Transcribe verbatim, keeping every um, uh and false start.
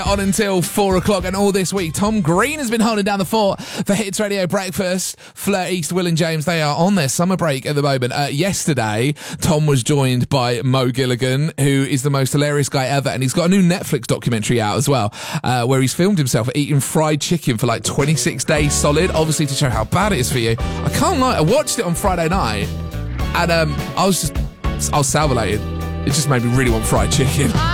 On until four o'clock, and all this week Tom Green has been holding down the fort for Hits Radio Breakfast. Fleur East, Will and James, they are on their summer break at the moment. Uh, yesterday Tom was joined by Mo Gilligan, who is the most hilarious guy ever, and he's got a new Netflix documentary out as well, uh, where he's filmed himself eating fried chicken for like twenty-six days solid, obviously to show how bad it is for you. I can't lie, I watched it on Friday night and um, I was just I was salivating. It just made me really want fried chicken.